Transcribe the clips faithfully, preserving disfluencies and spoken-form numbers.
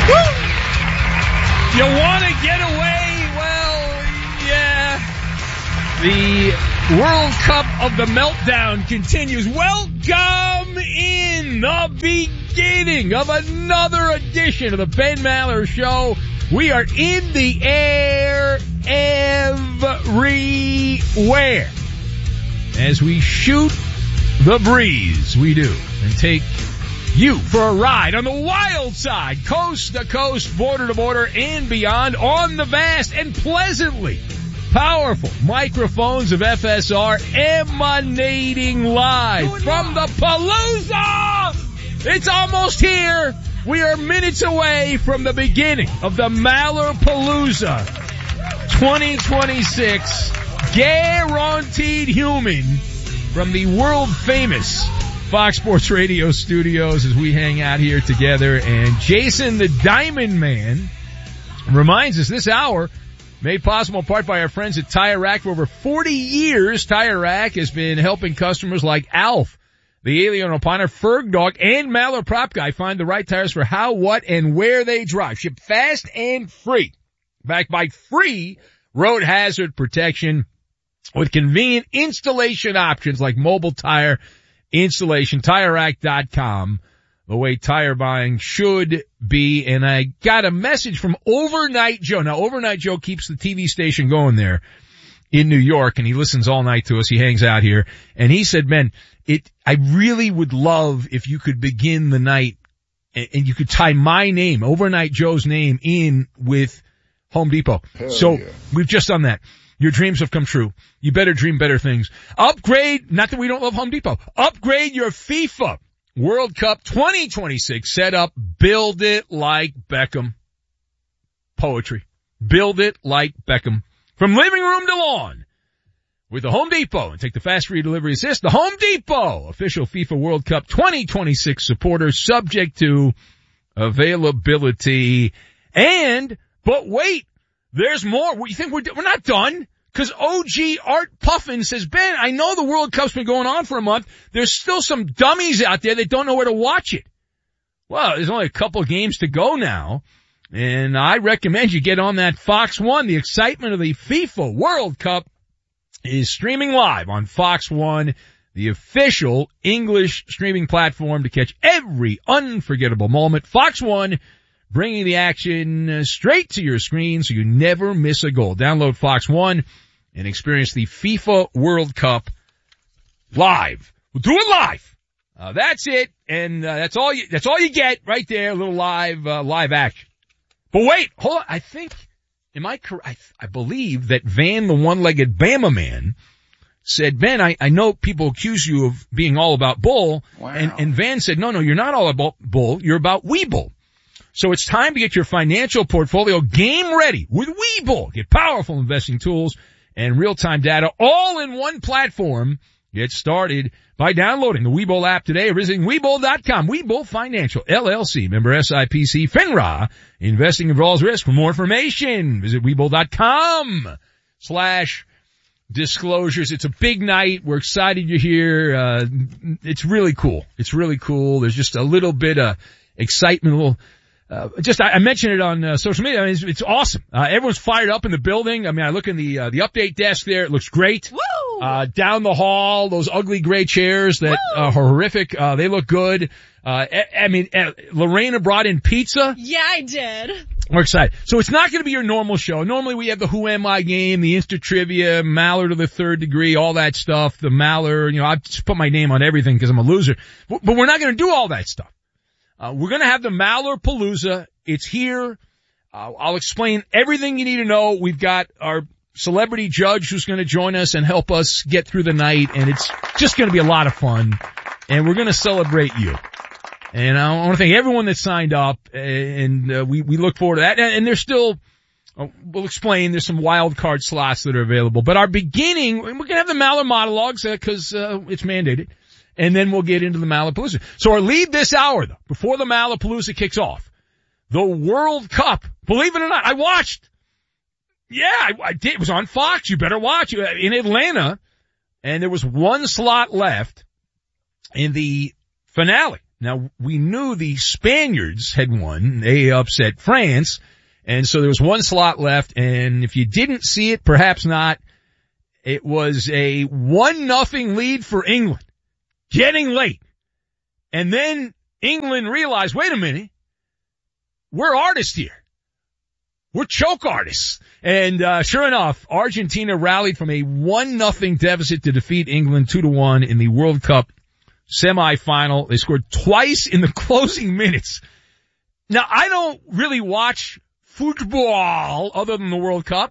Woo! You want to get away? Well, yeah. The World Cup of the Meltdown continues. Welcome in the beginning of another edition of the Ben Maller Show. We are in the air everywhere as we shoot the breeze. We do. And take you for a ride on the wild side, coast to coast, border to border, and beyond on the vast and pleasantly powerful microphones of F S R emanating live from the Palooza. It's almost here. We are minutes away from the beginning of the Maller Palooza twenty twenty-six. Guaranteed human from the world famous Fox Sports Radio studios as we hang out here together. And Jason the Diamond Man reminds us this hour made possible in part by our friends at Tire Rack. For over forty years, Tire Rack has been helping customers like Alf, the Alien Opiner, Ferg Dog, and Maller Prop Guy find the right tires for how, what, and where they drive. Ship fast and free. Backed by free road hazard protection with convenient installation options like mobile tire installation. Tire Rack dot com, the way tire buying should be. And I got a message from Overnight Joe. Now, Overnight Joe keeps the T V station going there in New York, and he listens all night to us. He hangs out here. And he said, man, it, I really would love if you could begin the night and, and you could tie my name, Overnight Joe's name, in with Home Depot. Hell so yeah. We've just done that. Your dreams have come true. You better dream better things. Upgrade, not that we don't love Home Depot, upgrade your FIFA World Cup twenty twenty-six setup. Build it like Beckham. Poetry. Build it like Beckham. From living room to lawn with the Home Depot, and take the fast free delivery assist. The Home Depot, official FIFA World Cup twenty twenty-six supporter, subject to availability. And, but wait, there's more. You think we're, we're not done? Cause O G Art Puffin says, Ben, I know the World Cup's been going on for a month. There's still some dummies out there that don't know where to watch it. Well, there's only a couple of games to go now. And I recommend you get on that Fox One. The excitement of the FIFA World Cup is streaming live on Fox One, the official English streaming platform to catch every unforgettable moment. Fox One, bringing the action straight to your screen so you never miss a goal. Download Fox One and experience the FIFA World Cup live. We'll do it live. Uh, that's it. And uh, that's all you, that's all you get right there. A little live, uh, live action. But wait, hold on. I think, am I correct? I, I believe that Van, the one-legged Bama man, said, Ben, I, I know people accuse you of being all about bull. Wow. And, and Van said, no, no, you're not all about bull. You're about Webull. So it's time to get your financial portfolio game ready with Webull. Get powerful investing tools and real-time data all in one platform. Get started by downloading the Webull app today or visiting Webull dot com. Webull Financial, L L C, member S I P C, FINRA. Investing involves risk. For more information, visit Webull dot com slash disclosures. It's a big night. We're excited you're here. Uh, it's really cool. It's really cool. There's just a little bit of excitement, a little Uh, just, I, I mentioned it on uh, social media. I mean, it's, it's awesome. Uh, everyone's fired up in the building. I mean, I look in the, uh, the update desk there. It looks great. Woo! Uh, down the hall, those ugly gray chairs that Woo! are horrific. Uh, they look good. Uh, I, I mean, uh, Lorena brought in pizza. Yeah, I did. We're excited. So it's not going to be your normal show. Normally we have the Who Am I game, the Insta Trivia, Maller to the third degree, all that stuff. The Maller, you know, I just put my name on everything because I'm a loser. But, but we're not going to do all that stuff. Uh, we're going to have the Maller Palooza. It's here. Uh, I'll explain everything you need to know. We've got our celebrity judge who's going to join us and help us get through the night, and it's just going to be a lot of fun. And we're going to celebrate you. And I want to thank everyone that signed up, and uh, we we look forward to that. And, and there's still, uh, we'll explain. There's some wild card slots that are available. But our beginning, we're going to have the Maller monologues because uh, uh, it's mandated. And then we'll get into the Malapalooza. So our lead this hour, though, before the Malapalooza kicks off, the World Cup. Believe it or not, I watched. Yeah, I, I did. It was on Fox. You better watch it in Atlanta. And there was one slot left in the finale Now, we knew the Spaniards had won. They upset France. And so there was one slot left. And if you didn't see it, perhaps not, it was a one nothing lead for England, getting late. And then England realized, wait a minute, we're artists here. We're choke artists. And uh sure enough, Argentina rallied from a one nothing deficit to defeat England two to one in the World Cup semifinal. They scored twice in the closing minutes. Now, I don't really watch football other than the World Cup.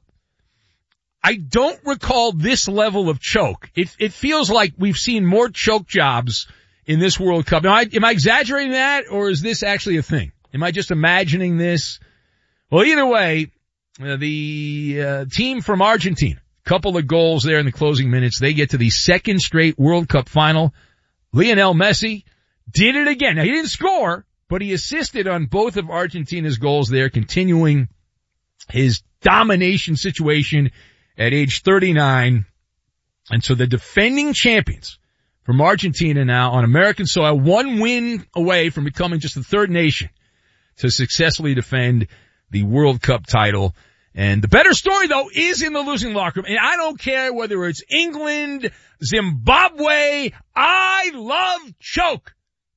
I don't recall this level of choke. It, it feels like we've seen more choke jobs in this World Cup. Now, I, am I exaggerating that, or is this actually a thing? Am I just imagining this? Well, either way, uh, the uh, team from Argentina, couple of goals there in the closing minutes. They get to the second straight World Cup final. Lionel Messi did it again. Now, he didn't score, but he assisted on both of Argentina's goals there, continuing his domination situation at age thirty-nine. And so the defending champions from Argentina now on American soil, one win away from becoming just the third nation to successfully defend the World Cup title. And the better story, though, is in the losing locker room. And I don't care whether it's England, Zimbabwe. I love choke.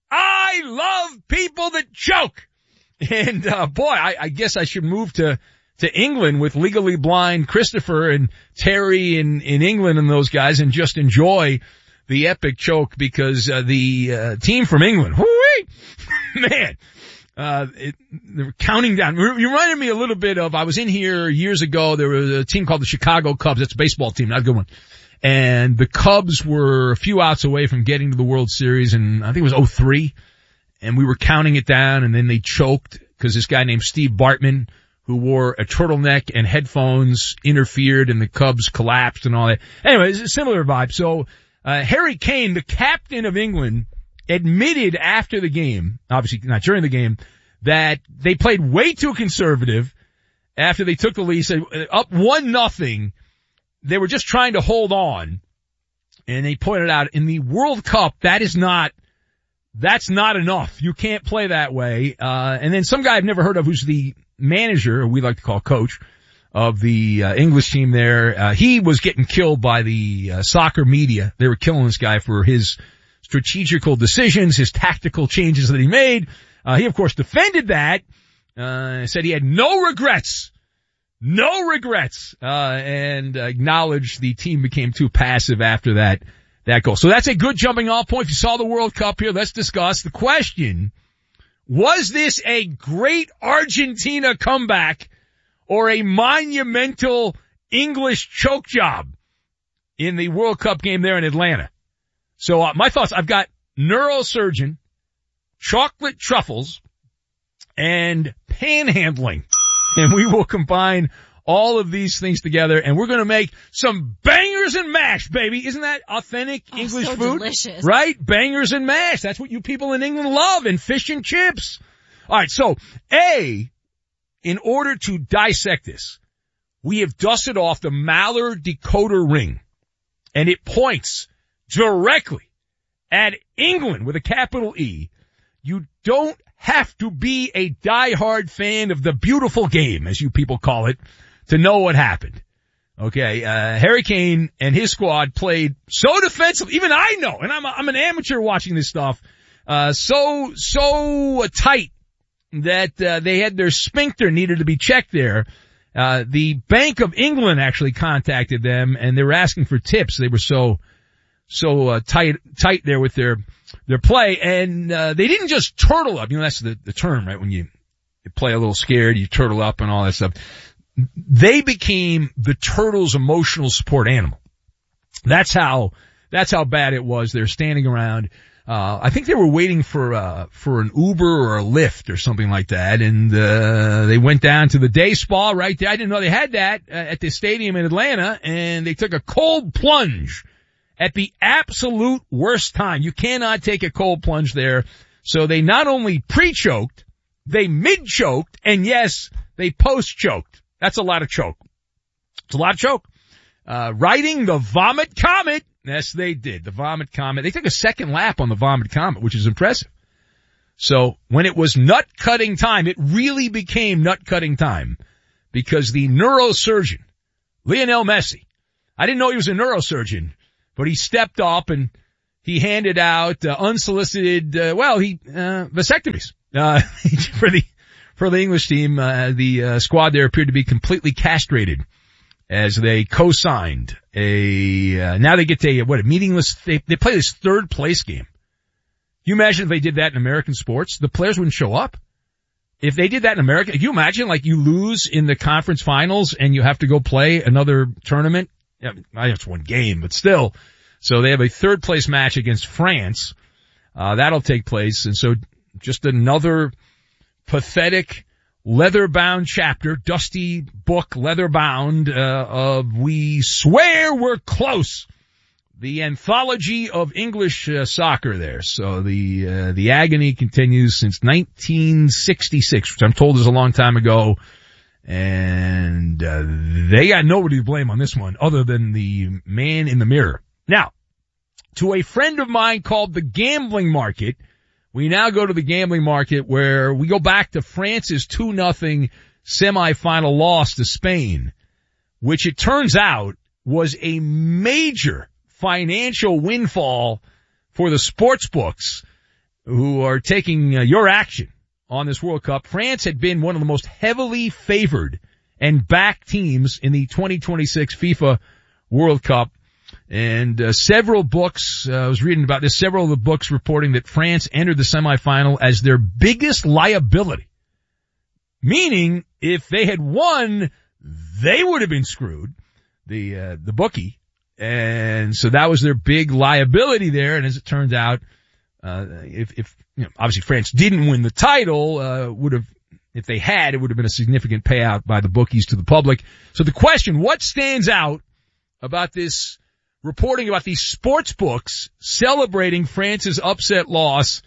I love people that choke. And, uh, boy, I, I guess I should move to, to England with Legally Blind Christopher and Terry in, in England and those guys and just enjoy the epic choke because, uh, the, uh, team from England, whoo-wee, man, uh, it, they were counting down. You reminded me a little bit of, I was in here years ago. There was a team called the Chicago Cubs. It's a baseball team, not a good one. And the Cubs were a few outs away from getting to the World Series, and I think it was oh three. And we were counting it down, and then they choked because this guy named Steve Bartman, who wore a turtleneck and headphones, interfered, and the Cubs collapsed and all that. Anyway, it's a similar vibe. So, uh, Harry Kane, the captain of England, admitted after the game, obviously not during the game, that they played way too conservative after they took the lead, said up one nothing. They were just trying to hold on. And they pointed out in the World Cup, that is not, that's not enough. You can't play that way. Uh, and then some guy I've never heard of who's the manager, or we like to call coach, of the uh, English team there, uh, he was getting killed by the uh, soccer media. They were killing this guy for his strategical decisions, his tactical changes that he made. Uh, he, of course, defended that, uh, said he had no regrets, no regrets, uh, and acknowledged the team became too passive after that, that goal. So that's a good jumping off point. If you saw the World Cup here, let's discuss the question. Was this a great Argentina comeback or a monumental English choke job in the World Cup game there in Atlanta? So uh, my thoughts, I've got neurosurgeon, chocolate truffles, and panhandling. And we will combine all of these things together, and we're going to make some bangers and mash, baby. Isn't that authentic oh, English so food? Delicious. Right? Bangers and mash. That's what you people in England love, and fish and chips. All right, so, A, in order to dissect this, we have dusted off the Mallard decoder ring, and it points directly at England with a capital E. You don't have to be a diehard fan of the beautiful game, as you people call it, to know what happened. Okay, uh, Harry Kane and his squad played so defensive. Even I know, and I'm, a, I'm an amateur watching this stuff, uh, so, so tight that, uh, they had their sphincter needed to be checked there. Uh, the Bank of England actually contacted them, and they were asking for tips. They were so, so, uh, tight, tight there with their, their play. And, uh, they didn't just turtle up. You know, that's the, the term, right? When you, you play a little scared, you turtle up and all that stuff. They became the Turtles' emotional support animal. That's how, that's how bad it was. They're standing around. Uh, I think they were waiting for, uh, for an Uber or a Lyft or something like that. And, uh, they went down to the day spa right there. I didn't know they had that uh, at the stadium in Atlanta, and they took a cold plunge at the absolute worst time. You cannot take a cold plunge there. So they not only pre-choked, they mid-choked, and yes, they post-choked. That's a lot of choke. It's a lot of choke. Uh, riding the Vomit Comet. Yes, they did. The Vomit Comet. They took a second lap on the Vomit Comet, which is impressive. So when it was nut-cutting time, it really became nut-cutting time because the neurosurgeon, Lionel Messi, I didn't know he was a neurosurgeon, but he stepped up and he handed out uh, unsolicited, uh, well, he, uh, vasectomies, uh, for the, for the English team. Uh, the uh, squad there appeared to be completely castrated as they co-signed a, uh, now they get to, what, a meaningless, they, they play this third place game. You imagine if they did that in American sports, the players wouldn't show up. If they did that in America, can you imagine like you lose in the conference finals and you have to go play another tournament? Yeah, I know it's one game, but still. So they have a third place match against France. Uh, that'll take place. And so just another pathetic leather-bound chapter, dusty book, leather-bound, uh, of We Swear We're Close. The anthology of English uh, soccer there. So the, uh, the agony continues since nineteen sixty-six, which I'm told is a long time ago. And, uh, they got nobody to blame on this one other than the man in the mirror. Now, to a friend of mine called the gambling market, we now go to the gambling market where we go back to France's two nothing semifinal loss to Spain, which it turns out was a major financial windfall for the sports books who are taking uh, your action on this World Cup. France had been one of the most heavily favored and backed teams in the twenty twenty-six FIFA World Cup. And uh, several books, uh, I was reading about this, several of the books reporting that France entered the semifinal as their biggest liability. Meaning, if they had won, they would have been screwed, the uh, the bookie. And so that was their big liability there. And as it turns out, uh, if, if, you know, obviously France didn't win the title, uh, would have, if they had, it would have been a significant payout by the bookies to the public. So the question, what stands out about this reporting about these sports books celebrating France's upset loss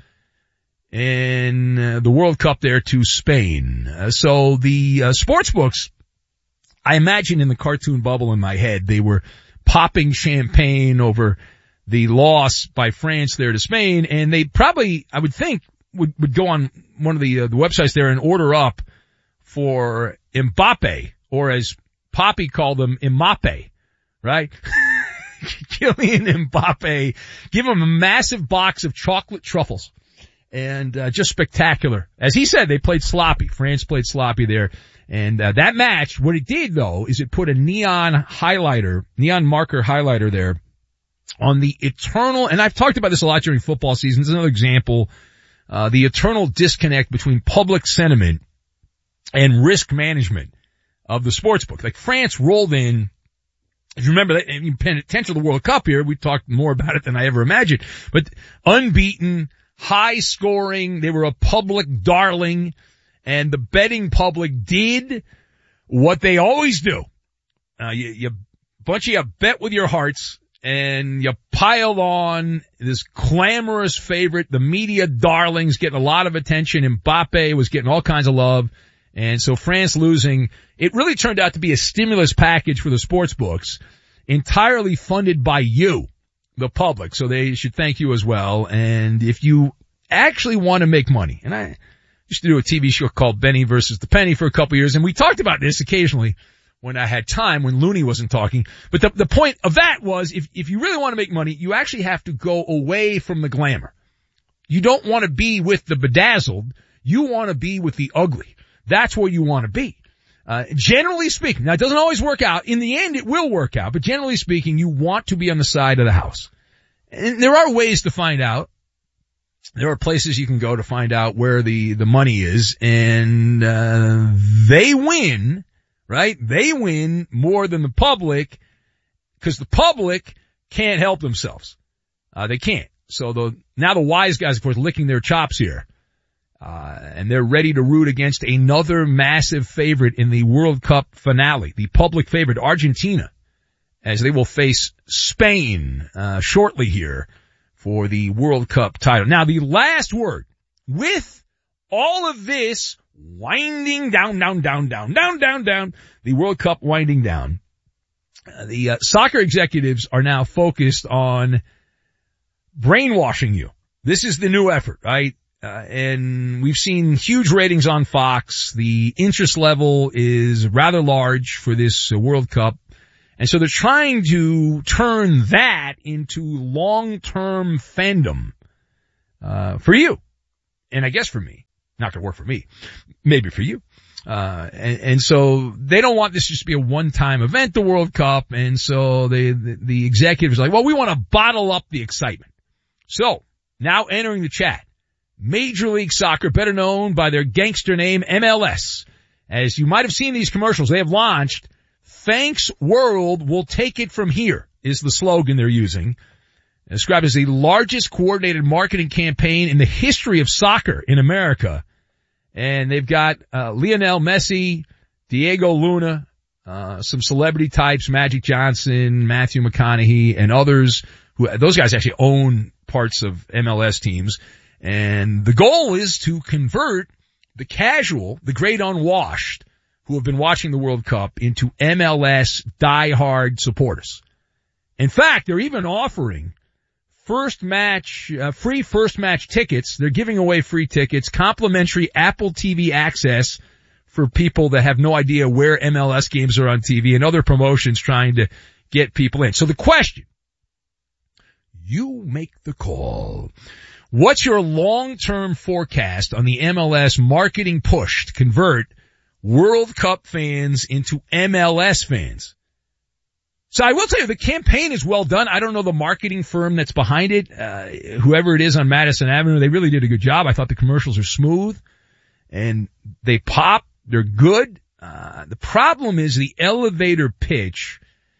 in uh, the World Cup there to Spain? Uh, so the uh, sports books, I imagine in the cartoon bubble in my head, they were popping champagne over the loss by France there to Spain, and they probably, I would think, would, would go on one of the, uh, the websites there and order up for Mbappe, or as Poppy called them, Imape, right? Kylian Mbappe, give him a massive box of chocolate truffles. And, uh, just spectacular. As he said, they played sloppy. France played sloppy there. And, uh, that match, what it did though, is it put a neon highlighter, neon marker highlighter there on the eternal, and I've talked about this a lot during football season. It's another example, uh, the eternal disconnect between public sentiment and risk management of the sportsbook. Like France rolled in, if you remember that, you pay attention to the World Cup here, we talked more about it than I ever imagined, but unbeaten, high scoring, they were a public darling, and the betting public did what they always do. Uh, you, you, bunch of you bet with your hearts, and you piled on this clamorous favorite, the media darlings getting a lot of attention. Mbappe was getting all kinds of love. And so France losing, it really turned out to be a stimulus package for the sports books, entirely funded by you, the public. So they should thank you as well. And if you actually want to make money, and I used to do a T V show called Benny versus the Penny for a couple of years, and we talked about this occasionally when I had time, when Looney wasn't talking. But the, the point of that was, if, if you really want to make money, you actually have to go away from the glamour. You don't want to be with the bedazzled. You want to be with the ugly. That's where you want to be. Uh, generally speaking, now it doesn't always work out. In the end, it will work out, but generally speaking, you want to be on the side of the house. And there are ways to find out. There are places you can go to find out where the, the money is, and, uh, they win, right? They win more than the public, because the public can't help themselves. Uh, they can't. So the, now the wise guys, of course, licking their chops here. Uh, and they're ready to root against another massive favorite in the World Cup finale, the public favorite, Argentina, as they will face Spain, uh, shortly here for the World Cup title. Now, the last word, with all of this winding down, down, down, down, down, down, down, the World Cup winding down, uh, the uh, soccer executives are now focused on brainwashing you. This is the new effort, right? uh, and we've seen huge ratings on Fox. The interest level is rather large for this uh, World Cup. And so they're trying to turn that into long-term fandom, uh, for you. And I guess for me. Not gonna work for me. Maybe for you. Uh, and, and so they don't want this just to be a one-time event, the World Cup. And so they, the, the executives are like, well, we want to bottle up the excitement. So now entering the chat, Major League Soccer, better known by their gangster name, M L S. As you might have seen these commercials, they have launched, "Thanks World, we'll take it from here," is the slogan they're using. Described as the largest coordinated marketing campaign in the history of soccer in America. And they've got uh, Lionel Messi, Diego Luna, uh, some celebrity types, Magic Johnson, Matthew McConaughey, and others. Who those guys actually own parts of M L S teams. And the goal is to convert the casual, the great unwashed, who have been watching the World Cup into M L S diehard supporters. In fact, they're even offering first match, uh, free first match tickets. They're giving away free tickets, complimentary Apple T V access for people that have no idea where M L S games are on T V, and other promotions trying to get people in. So the question, you make the call. What's your long-term forecast on the M L S marketing push to convert World Cup fans into M L S fans? So I will tell you, the campaign is well done. I don't know the marketing firm that's behind it. Uh, whoever it is on Madison Avenue, they really did a good job. I thought the commercials are smooth and they pop. They're good. Uh, the problem is the elevator pitch.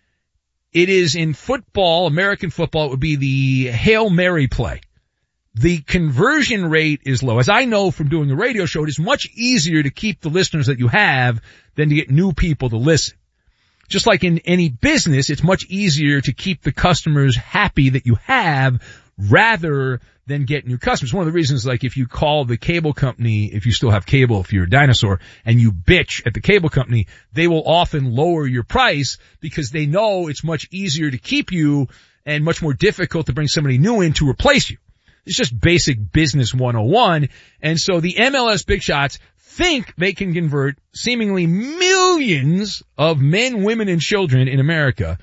It is in football, American football, it would be the Hail Mary play. The conversion rate is low. As I know from doing a radio show, it is much easier to keep the listeners that you have than to get new people to listen. Just like in any business, it's much easier to keep the customers happy that you have rather than get new customers. One of the reasons, like, if you call the cable company, if you still have cable, if you're a dinosaur, and you bitch at the cable company, they will often lower your price because they know it's much easier to keep you and much more difficult to bring somebody new in to replace you. It's just basic business one oh one. And so the M L S big shots think they can convert seemingly millions of men, women, and children in America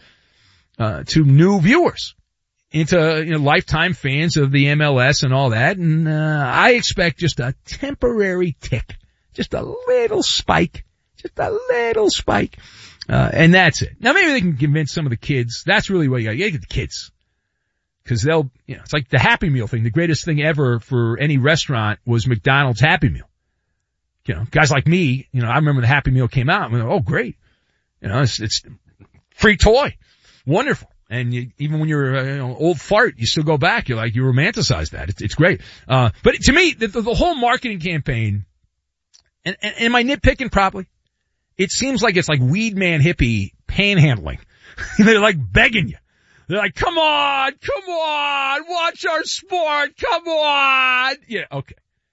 uh, to new viewers, into, you know, lifetime fans of the M L S and all that. And uh, I expect just a temporary tick, just a little spike, just a little spike, uh, and that's it. Now maybe they can convince some of the kids. That's really what you got. You got to get the kids. Because they'll, you know, it's like the Happy Meal thing. The greatest thing ever for any restaurant was McDonald's Happy Meal. You know, guys like me, you know, I remember the Happy Meal came out. And we were, oh, great. You know, it's, it's free toy. Wonderful. And you, even when you're a, you know, old fart, you still go back. You're like, you romanticize that. It's, it's great. Uh, but to me, the, the, the whole marketing campaign, and, and, and am I nitpicking properly? It seems like it's like Weed Man Hippie panhandling. They're like begging you. They're like, come on, come on, watch our sport, come on. Yeah, okay.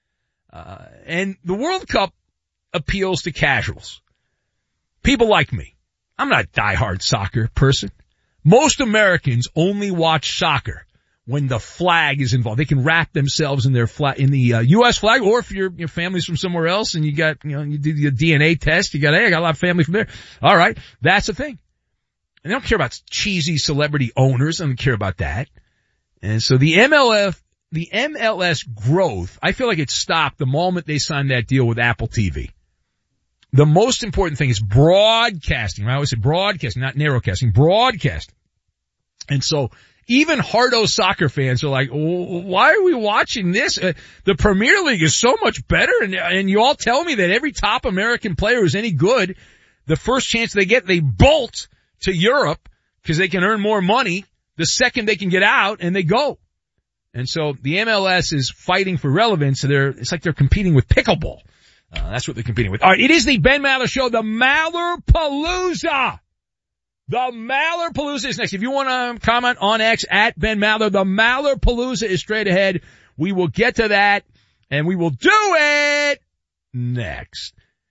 Uh, and the World Cup appeals to casuals. People like me. I'm not a diehard soccer person. Most Americans only watch soccer when the flag is involved. They can wrap themselves in their flag, in the uh, U S flag, or if your your family's from somewhere else and you got, you know, you do the D N A test, you got, hey, I got a lot of family from there. All right, that's the thing. And they don't care about cheesy celebrity owners. I don't care about that. And so the M L F, the M L S growth, I feel like it stopped the moment they signed that deal with Apple T V. The most important thing is broadcasting. Right? I always say broadcasting, not narrowcasting, broadcasting. And so even hardo soccer fans are like, oh, why are we watching this? Uh, the Premier League is so much better. And, and you all tell me that every top American player who's any good, the first chance they get, they bolt to Europe because they can earn more money the second they can get out, and they go. And so the M L S is fighting for relevance. So they're, it's like they're competing with pickleball. Uh, that's what they're competing with. All right, it is the Ben Maller Show, the Mallerpalooza. The Mallerpalooza is next. If you want to comment on X, at Ben Maller, the Mallerpalooza is straight ahead. We will get to that, and we will do it next.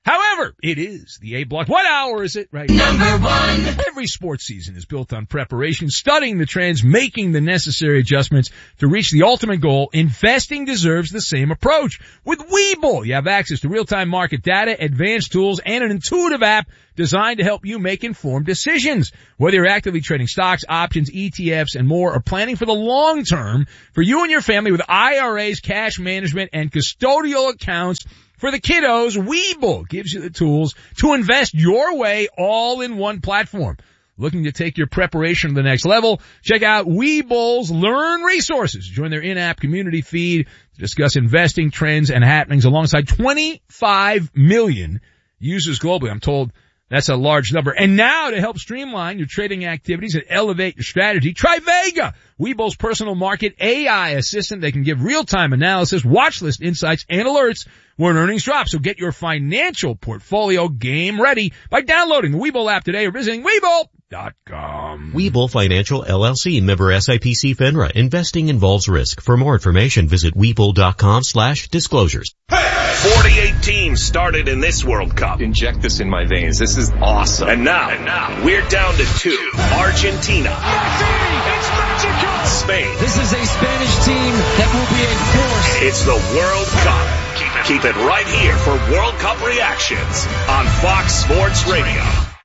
However, it is the A Block. What hour is it right now? Number one. Every sports season is built on preparation, studying the trends, making the necessary adjustments to reach the ultimate goal. Investing deserves the same approach. With Webull, you have access to real-time market data, advanced tools, and an intuitive app designed to help you make informed decisions. Whether you're actively trading stocks, options, E T Fs, and more, or planning for the long term, for you and your family with I R As, cash management, and custodial accounts, for the kiddos, Webull gives you the tools to invest your way all in one platform. Looking to take your preparation to the next level? Check out Webull's Learn Resources. Join their in-app community feed to discuss investing trends and happenings alongside twenty-five million users globally. I'm told that's a large number. And now to help streamline your trading activities and elevate your strategy, try Vega, Webull's personal market A I assistant. They can give real-time analysis, watch list insights, and alerts when earnings drop. So get your financial portfolio game ready by downloading the Webull app today or visiting Webull dot com. Webull Financial L L C, member S I P C FINRA. Investing involves risk. For more information, visit Webull dot com slash disclosures. forty-eight teams started in this World Cup. Inject this in my veins. This is awesome. And now, and now we're down to two. Argentina. Messi, it's magical. Spain. This is a Spanish team that will be a force. It's the World Cup. Keep it, keep it right here for World Cup reactions on Fox Sports Radio.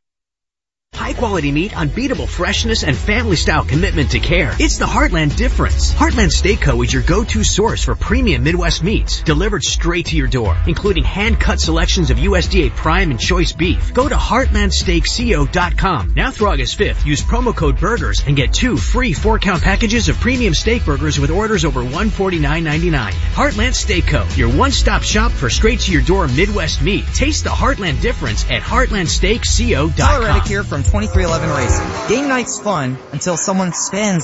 High-quality meat, unbeatable freshness, and family-style commitment to care. It's the Heartland difference. Heartland Steak Co. is your go-to source for premium Midwest meats, delivered straight to your door, including hand-cut selections of U S D A Prime and Choice beef. Go to heartland steak co dot com. Now through August fifth, use promo code BURGERS and get two free four-count packages of premium steak burgers with orders over one hundred forty-nine ninety-nine. Heartland Steak Co., your one-stop shop for straight-to-your-door Midwest meat. Taste the Heartland difference at heartland steak co dot com. Tyler Reddick here from twenty-three eleven Racing. Game night's fun until someone spins